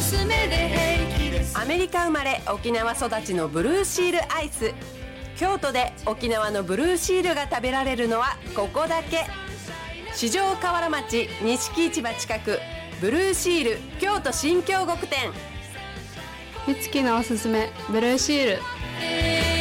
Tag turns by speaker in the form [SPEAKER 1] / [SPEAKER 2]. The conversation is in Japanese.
[SPEAKER 1] 薄めで平気です。
[SPEAKER 2] アメリカ生まれ沖縄育ちのブルーシールアイス。京都で沖縄のブルーシールが食べられるのはここだけ。四条河原町錦市場近く、ブルーシール京都新京極店。
[SPEAKER 3] 美月のおすすめブルーシール。